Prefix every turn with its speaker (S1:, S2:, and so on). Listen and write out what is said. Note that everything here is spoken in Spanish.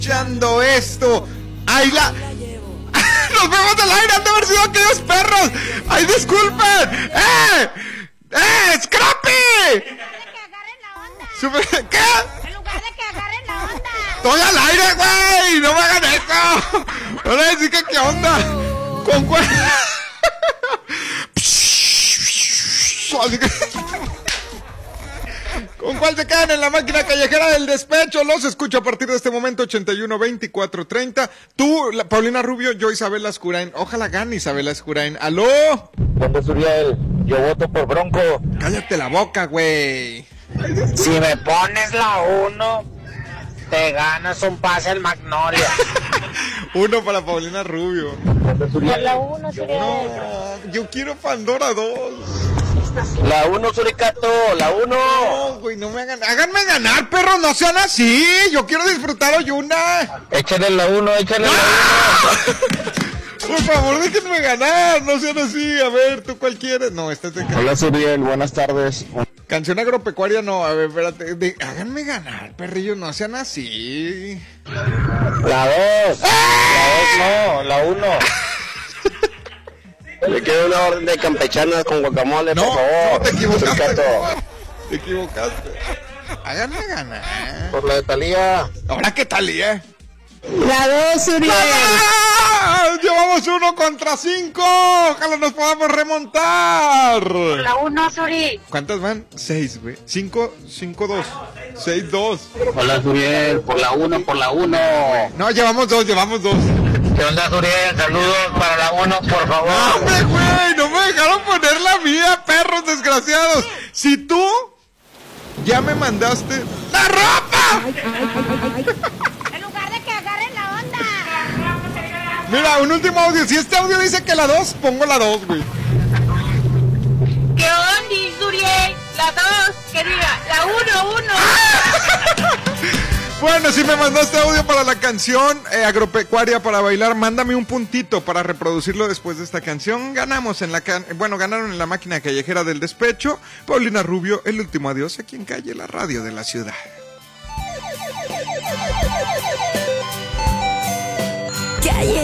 S1: escuchando esto. ¡Ay, la! ¡Nos vemos al aire! ¡Han de haber sido aquellos perros! ¡Ay, disculpen! ¡Scrappy! ¿Qué?
S2: En lugar de que agarren la onda.
S1: ¡Estoy al aire, güey! ¡No me hagan eso! ¡No le decís que qué onda! ¿Con cuál? Así que... ¿Con cuál se quedan en la máquina callejera del despecho? Los escucho a partir de este momento, 81-24-30. Tú, Paulina Rubio, yo Isabel Ascurain. Ojalá gane Isabel Ascurain. ¡Aló!
S3: ¿Dónde Uriel? Yo voto por Bronco.
S1: Cállate la boca, güey.
S3: Si me pones la 1, te ganas un pase al Magnolia.
S1: Uno para Paulina Rubio.
S2: Por la 1,
S1: No, yo quiero Pandora 2.
S3: La 1, Suricato, la 1.
S1: No, güey, no me hagan. Háganme ganar, perros, no sean así. Yo quiero disfrutar Oyuna.
S3: Échale la 1, échale la 1.
S1: Por favor, déjenme ganar, no sean así. A ver, ¿tú cuál quieres? No, esta es de...
S4: Hola, Suriel, buenas tardes.
S1: Canción agropecuaria, no, a ver, espérate. Háganme ganar, perrillo, no sean así.
S3: La 2. La 2 no, la 1. Le quiero una orden de campechanas con guacamole,
S1: No,
S3: por favor.
S1: no, te equivocaste.
S3: Suricato.
S1: Te equivocaste. Háganme ganar.
S3: Por la de Talía.
S1: ¿Ahora qué tal,
S2: La 2, Uriel.
S1: ¡Ah! Llevamos 1 contra 5. Ojalá nos podamos remontar.
S2: La 1, Suri.
S1: ¿Cuántas van? 6, güey. 5, 2. 6, 2.
S3: Hola, Suriel, por la 1, por la 1.
S1: No, llevamos 2.
S3: ¿Qué onda, Suriel? Saludos para la 1, por favor.
S1: ¡No, hombre, güey! No me dejaron poner la mía, perros desgraciados. Si tú ya me mandaste la ropa.
S2: En lugar de que agarren la onda.
S1: Mira, un último audio. Si este audio dice que la 2, pongo la 2, güey.
S2: ¿Qué onda, Suriel? La 2, que diga, la 1.
S1: Bueno, si me mandaste audio para la canción agropecuaria para bailar, mándame un puntito para reproducirlo después de esta canción. Ganamos en la ganaron en la máquina callejera del despecho. Paulina Rubio, el último adiós aquí en Calle, la radio de la ciudad.